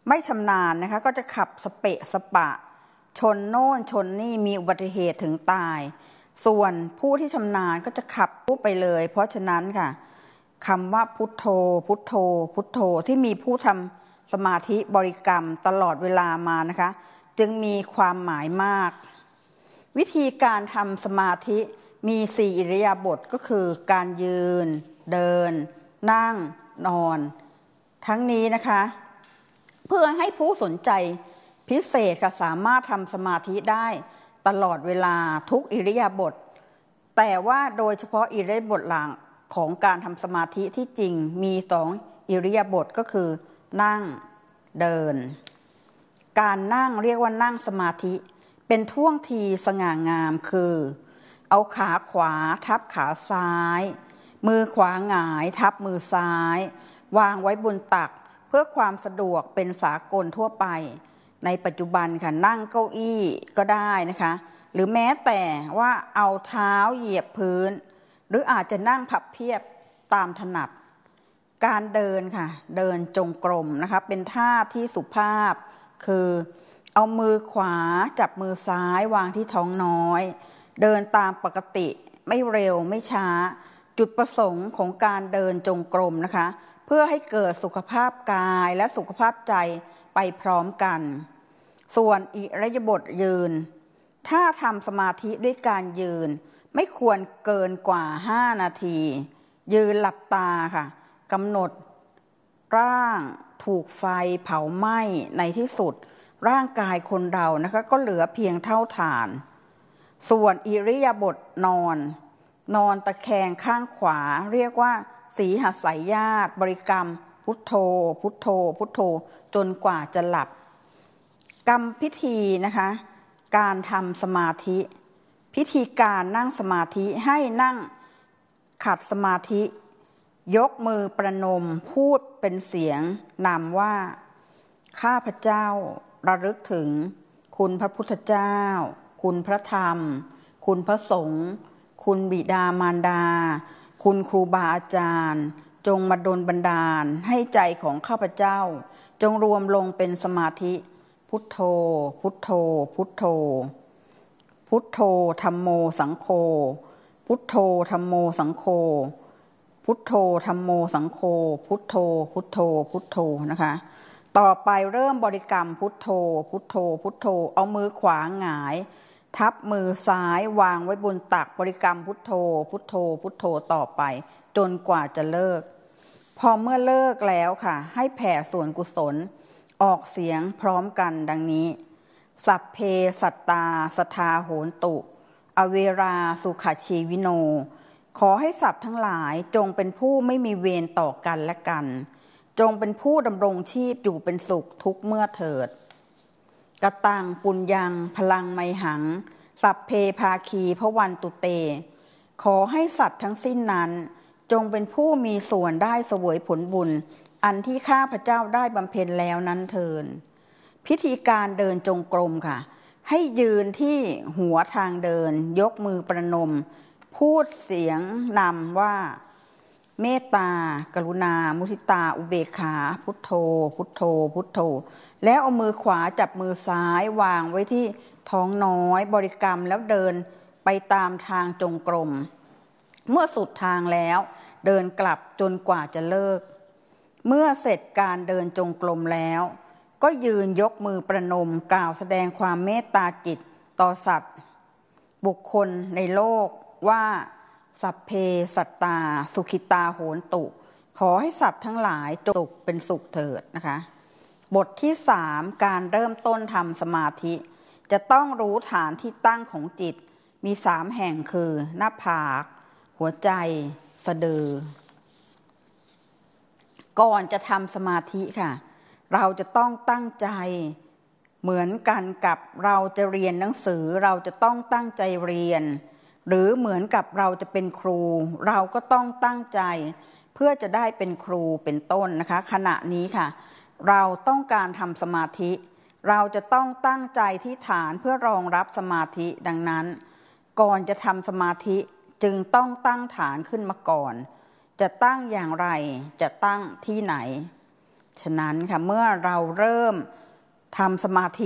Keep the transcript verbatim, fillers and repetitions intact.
ไม่ชำนาญนะคะก็จะขับสเปะสปะชนโน่นชนนี่มีอุบัติเหตุถึงตายส่วนผู้ที่ชำนาญก็จะขับปุ๊บไปเลยเพราะฉะนั้นค่ะคำว่าพุทโธพุทโธพุทโธที่มีผู้ทำสมาธิบริกรรมตลอดเวลามานะคะจึงมีความหมายมากวิธีการทำสมาธิมีสี่อิริยาบถก็คือการยืนเดินนั่งนอนทั้งนี้นะคะเพื่อให้ผู้สนใจพิเศษค่ะสามารถทำสมาธิได้ตลอดเวลาทุกอิริยาบถแต่ว่าโดยเฉพาะอิริยาบถหลังของการทำสมาธิที่จริงมีสองอิริยาบถก็คือนั่งเดินการนั่งเรียกว่านั่งสมาธิเป็นท่วงทีสง่างามคือเอาขาขวาทับขาซ้ายมือขวาหงายทับมือซ้ายวางไว้บนตักเพื่อความสะดวกเป็นสากลทั่วไปในปัจจุบันค่ะนั่งเก้าอี้ก็ได้นะคะหรือแม้แต่ว่าเอาเท้าเหยียบพื้นหรืออาจจะนั่งพับเพียบตามถนัดการเดินค่ะเดินจงกรมนะคะเป็นท่าที่สุภาพคือเอามือขวาจับมือซ้ายวางที่ท้องน้อยเดินตามปกติไม่เร็วไม่ช้าจุดประสงค์ของการเดินจงกรมนะคะเพื่อให้เกิดสุขภาพกายและสุขภาพใจไปพร้อมกันส่วนอิริยาบถยืนถ้าทำสมาธิด้วยการยืนไม่ควรเกินกว่าห้านาทียืนหลับตาค่ะกำหนดร่างถูกไฟเผาไหม้ในที่สุดร่างกายคนเรานะคะก็เหลือเพียงเท่าฐานส่วนอิริยาบถนอนนอนตะแคงข้างขวาเรียกว่าสีหสายญาติบริกรรมพุทโธพุทโธพุทโธจนกว่าจะหลับกรรมพิธีนะคะการทำสมาธิพิธีการนั่งสมาธิให้นั่งขัดสมาธิยกมือประนมพูดเป็นเสียงนำว่าข้าพเจ้าระลึกถึงคุณพระพุทธเจ้าคุณพระธรรมคุณพระสงฆ์คุณบิดามารดาคุณครูบาอาจารย์จงมาดลบันดาลให้ใจของข้าพเจ้าจงรวมลงเป็นสมาธิพุทโธพุทโธพุทโธพุทโธธัมโมสังโฆพุทโธธัมโมสังโฆพุทโธธัมโมสังโฆพุทโธพุทโธพุทโธนะคะต่อไปเริ่มบริกรรมพุทโธพุทโธพุทโธเอามือขวาหงายทับมือซ้ายวางไว้บนตักบริกรรมพุทโธพุทโธพุทโธต่อไปจนกว่าจะเลิกพอเมื่อเลิกแล้วค่ะให้แผ่ส่วนกุศลออกเสียงพร้อมกันดังนี้สัพเพสัตตาสทาโหนตุอเวราสุขชีวิโนขอให้สัตว์ทั้งหลายจงเป็นผู้ไม่มีเวรต่อกันและกันจงเป็นผู้ดำรงชีพอยู่เป็นสุขทุกเมื่อเถิดกตังปุญญังพลังไมหังสัพเพภาคีพวันตุเตขอให้สัตว์ทั้งสิ้นนั้นจงเป็นผู้มีส่วนได้เสวยผลบุญอันที่ข้าพเจ้าได้บำเพ็ญแล้วนั้นเถิดพิธีการเดินจงกรมค่ะให้ยืนที่หัวทางเดินยกมือประนมพูดเสียงนำว่าเมตตากรุณามุทิตาอุเบกขาพุทโธพุทโธพุทโธแล้วเอามือขวาจับมือซ้ายวางไว้ที่ท้องน้อยบริกรรมแล้วเดินไปตามทางจงกรมเมื่อสุดทางแล้วเดินกลับจนกว่าจะเลิกเมื่อเสร็จการเดินจงกรมแล้วก็ยืนยกมือประนมกล่าวแสดงความเมตตาจิตต่อสัตว์บุคคลในโลกว่าสัพเพสัตตาสุขิตาโหนตุขอให้สัตว์ทั้งหลายจงสุขเป็นสุขเถิดนะคะบทที่สามการเริ่มต้นทำสมาธิจะต้องรู้ฐานที่ตั้งของจิตมีสามแห่งคือหน้าผากหัวใจสะดือก่อนจะทำสมาธิค่ะเราจะต้องตั้งใจเหมือนกันกับเราจะเรียนหนังสือเราจะต้องตั้งใจเรียนหรือเหมือนกับเราจะเป็นครูเราก็ต้องตั้งใจเพื่อจะได้เป็นครูเป็นต้นนะคะขณะนี้ค่ะเราต้องการทำสมาธิเราจะต้องตั้งใจที่ฐานเพื่อรองรับสมาธิดังนั้นก่อนจะทำสมาธิจึงต้องตั้งฐานขึ้นมาก่อนจะตั้งอย่างไรจะตั้งที่ไหนฉะนั้นค่ะเมื่อเราเริ่มทำสมาธิ